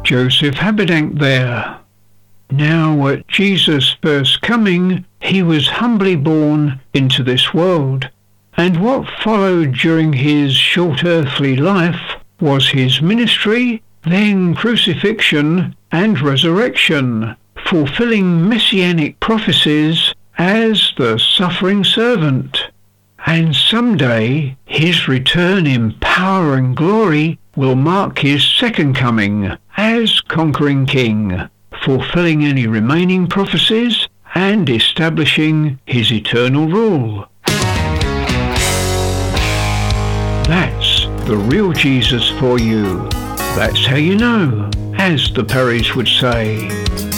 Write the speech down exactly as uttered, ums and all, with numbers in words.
Joseph Habedank there. Now at Jesus' first coming, he was humbly born into this world, and what followed during his short earthly life was his ministry, then crucifixion and resurrection, fulfilling messianic prophecies as the suffering servant. And someday his return in power and glory will mark his second coming as conquering king, fulfilling any remaining prophecies and establishing his eternal rule. That's the real Jesus for you. That's how you know, as the Perrys would say.